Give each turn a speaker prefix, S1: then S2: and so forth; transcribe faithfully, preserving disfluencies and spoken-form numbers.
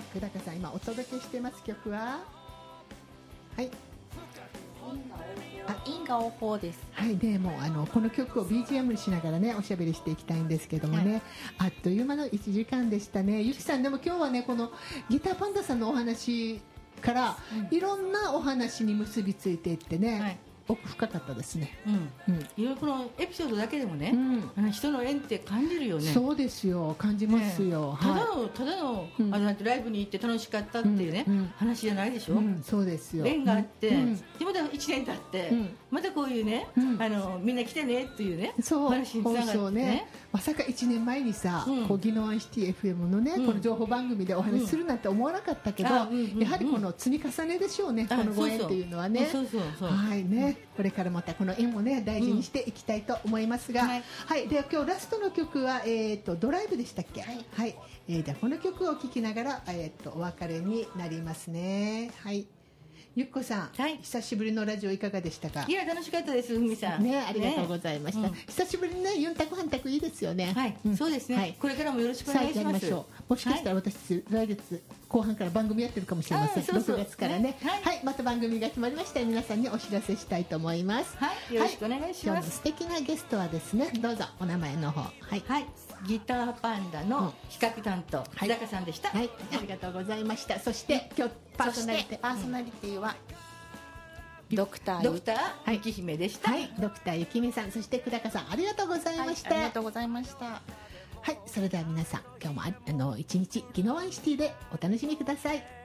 S1: 久高さん今お届けしてます曲は、はい、
S2: 因果応報です。
S1: はいね、もうあのこの曲を ビージーエム にしながらねおしゃべりしていきたいんですけどもね、はい、あっという間のいちじかんでしたね。ゆきさん、でも今日はねこのギターパンダさんのお話から、うん、いろんなお話に結びついていってね、はい、奥深かったですね。
S2: うんうん、いろいろこのエピソードだけでもね、うん、人の縁って感じるよね。
S1: そうですよ、感じますよ。
S2: ね、ただのただの、うん、あのなんてライブに行って楽しかったっていうね、うん、話じゃないでしょ。うん、
S1: そうですよ。
S2: 縁があって、うん、でまたいちねん経って、うん、またこういうね、うん、あのみんな来てねっていうね、
S1: そう
S2: 話につながってね。
S1: ね、まさかいちねんまえにさ、うん、こうギノワンシティ エフエム のね、うん、この情報番組でお話しするなんて思わなかったけど、うん、やはりこの積み重ねでしょうね、うん、このご縁っていうのはね。
S2: そうそうそう、
S1: はいね、これからまたこの縁をね大事にしていきたいと思いますが、うん、はい、はい、では今日ラストの曲は、えー、とドライブでしたっけ。はい、はい、えー、ではこの曲を聴きながら、えー、とお別れになりますね。はい、ゆっこさん、はい、久しぶりのラジオいかがでしたか。
S2: いや楽しかったです、ふみさん
S1: ね、ありがとうございました、ね、うん、久しぶりにねユンタクハンタクいいですよね。
S2: はい、うん、そうですね、はい、これからもよろしくお願いします。
S1: しょう、もしかしたら私、はい、来月後半から番組やってるかもしれません。そうそうろくがつからね、はい、はい、また番組が決まりましたら皆さんにお知らせしたいと思います。
S2: はい、よろしくお願いします。
S1: はい、今日の素敵なゲストはですね、どうぞお名前の方。はい、
S2: はい、ギターパンダの企画担当、日高さんでした。
S1: はい、ありがとうございました。そして今日パーソナリティ、
S3: パーソナリティはドクター
S2: ドクターゆきひめでした。
S1: はい、ドクターゆきみさん、そして久高さん、ありがとうございました。
S3: はい、ありがとうございました。
S1: はい、それでは皆さん今日もあの一日ギノワンシティでお楽しみください。